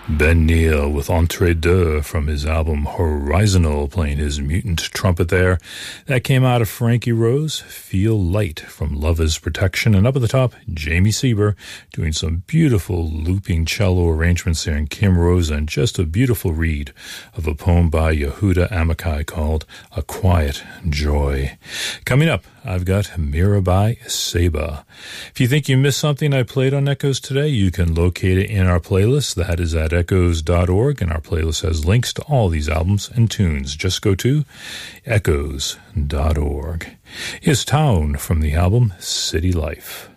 Ben Neal with Entre Deux from his album Horizonal, playing his mutant trumpet there. That came out of Frankie Rose, Feel Light from Love is Protection. And up at the top, Jamie Sieber doing some beautiful looping cello arrangements there, and Kim Rosa, and just a beautiful read of a poem by Yehuda Amichai called A Quiet Joy. Coming up, I've got Mirabai Seba. If you think you missed something I played on Echoes today, you can locate it in our playlist. That is at echoes.org, and our playlist has links to all these albums and tunes. Just go to echoes.org. Here's Town from the album City Life.